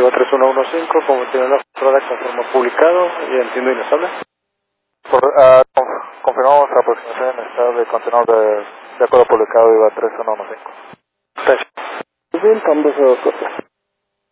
IVA 3115, como tiene la factura conforme publicado, y entiendo y nos habla. Confirmamos la aproximación en estado de contenedor de acuerdo publicado IVA 3115. Gracias. Muy bien, ambos cortos.